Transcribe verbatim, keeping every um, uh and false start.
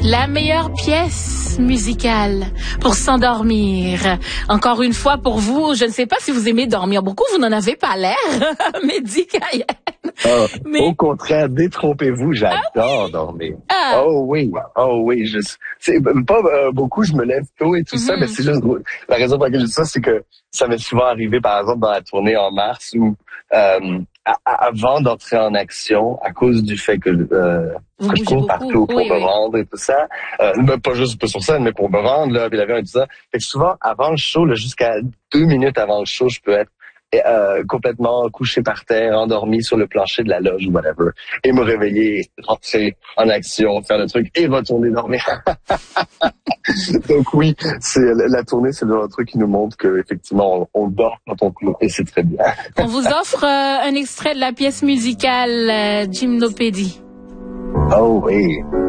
La meilleure pièce musicale pour s'endormir. Encore une fois, pour vous, je ne sais pas si vous aimez dormir beaucoup, vous n'en avez pas l'air, Mehdi Cayenne. Oh, Mais... Au contraire, détrompez-vous, j'adore ah oui? dormir. Ah. Oh oui, oh oui, je, c'est pas euh, beaucoup, je me lève tôt et tout mm-hmm. ça, mais c'est juste, la raison pour laquelle je dis ça, c'est que ça m'est souvent arrivé, par exemple, dans la tournée en mars, où euh, à, à, avant d'entrer en action, à cause du fait que, euh, que je cours beaucoup. partout pour oui, me oui. rendre et tout ça, euh, pas juste pas sur scène, mais pour me rendre, là, puis l'avion et tout ça, fait que souvent, avant le show, là, jusqu'à deux minutes avant le show, je peux être Euh, complètement couché par terre, endormi sur le plancher de la loge ou whatever, et me réveiller, rentrer en action, faire le truc et retourner dormir. Donc oui, c'est la tournée, c'est le genre de truc qui nous montre que effectivement on, on dort quand on court et c'est très bien. On vous offre euh, un extrait de la pièce musicale euh, Gymnopédie. Oh oui.